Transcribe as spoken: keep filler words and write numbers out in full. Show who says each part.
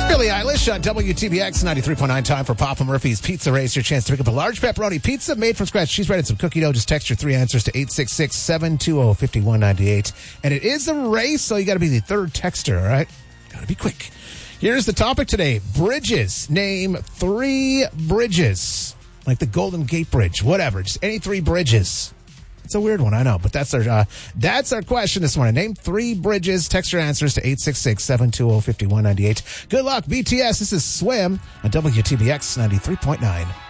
Speaker 1: Billie Eilish on W T B X ninety-three point nine. Time for Papa Murphy's Pizza Race. Your chance to pick up a large pepperoni pizza made from scratch. She's ready some cookie dough. Just text your three answers to eight six six, seven two zero, five one nine eight. And it is a race, so you got to be the third texter, all right? Got to be quick. Here's the topic today. Bridges. Name three bridges. Like the Golden Gate Bridge, whatever. Just any three bridges. It's a weird one, I know, but that's our uh, that's our question this morning. Name three bridges. Text your answers to eight six six, seven two zero, five one nine eight. Good luck, B T S. This is Swim on W T B X ninety-three point nine.